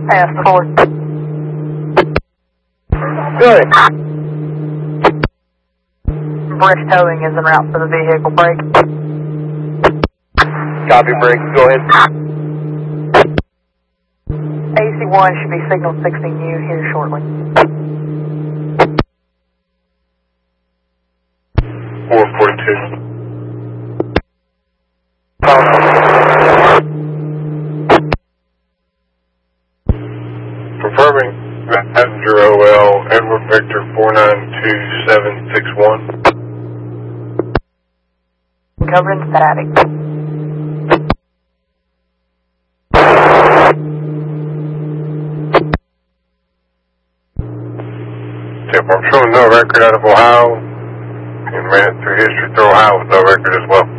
Pass forward. Good. Bridge towing is en route for the vehicle. Break. Copy, break. Go ahead. AC-1 should be signal 16U here shortly. 442. Confirming passenger OL, Edward Victor 492761. Covered in static. I'm showing no record out of Ohio and ran it through history through Ohio with no record as well.